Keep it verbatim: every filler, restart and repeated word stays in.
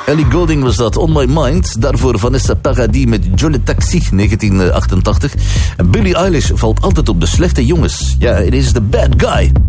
Ellie Goulding was dat, On My Mind. Daarvoor Vanessa Paradis met Jolie Taxi, negentien achtentachtig. Billie Eilish valt altijd op de slechte jongens. Ja, it is the bad guy.